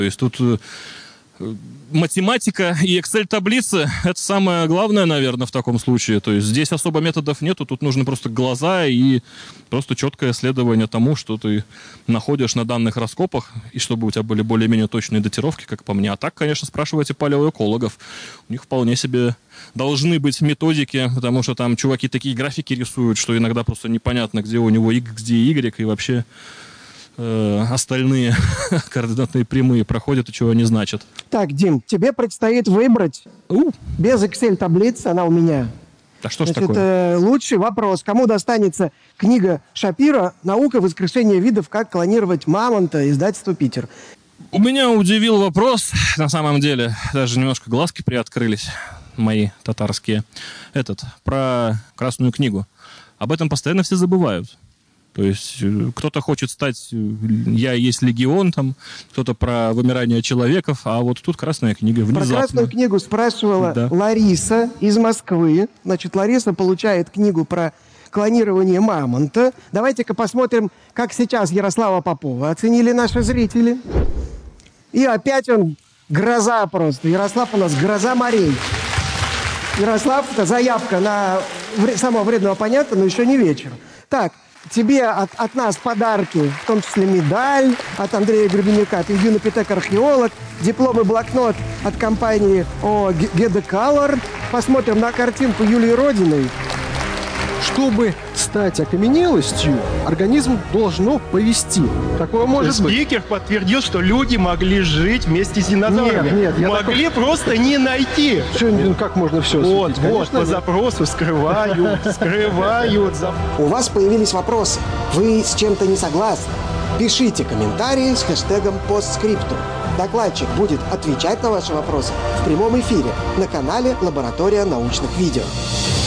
То есть тут математика и Excel-таблицы — это самое главное, наверное, в таком случае. То есть здесь особо методов нету, тут нужны просто глаза и просто четкое следование тому, что ты находишь на данных раскопах, и чтобы у тебя были более-менее точные датировки, как по мне. А так, конечно, спрашивайте палеоэкологов. У них вполне себе должны быть методики, потому что там чуваки такие графики рисуют, что иногда просто непонятно, где у него X, где Y, и вообще остальные координатные прямые проходят и чего они значат. Так, Дим, тебе предстоит выбрать без Excel-таблицы, она у меня. Да что ж Значит, такое? лучший вопрос. Кому достанется книга Шапира «Наука воскрешения видов. Как клонировать мамонта», издательство «Питер»? У меня удивил вопрос, на самом деле, даже немножко глазки приоткрылись, мои татарские, про Красную книгу. Об этом постоянно все забывают. То есть кто-то хочет стать «Я есть легион», там, кто-то про вымирание человеков, а вот тут Красная книга внезапно. Про Красную книгу спрашивала Да. Лариса из Москвы. Значит, Лариса получает книгу про клонирование мамонта. Давайте-ка посмотрим, как сейчас Ярослава Попова оценили наши зрители. И опять он гроза просто. Ярослав у нас гроза морей. Ярослав, это заявка на самого вредного оппонента, но еще не вечер. Так, тебе от нас подарки, в том числе медаль от Андрея Гребенюка, ты юный археолог, диплом и блокнот от компании Gede Color. Посмотрим на картинку Юлии Родиной. Чтобы стать окаменелостью, организм должно повести. Такое может быть. Спикер подтвердил, что люди могли жить вместе с динозаврами. Нет, я могли просто не найти. Как можно все Вот, осветить? Конечно, по нет. запросу скрывают. У вас появились вопросы. Вы с чем-то не согласны? Пишите комментарии с хэштегом постскриптум. Докладчик будет отвечать на ваши вопросы в прямом эфире на канале «Лаборатория научных видео».